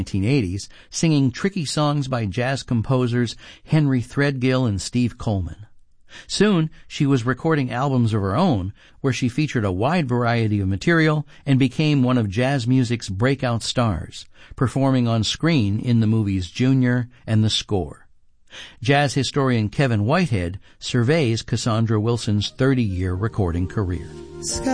1980s, singing tricky songs by jazz composers Henry Threadgill and Steve Coleman. Soon, she was recording albums of her own, where she featured a wide variety of material and became one of jazz music's breakout stars, performing on screen in the movies Junior and The Score. Jazz historian Kevin Whitehead surveys Cassandra Wilson's 30-year recording career.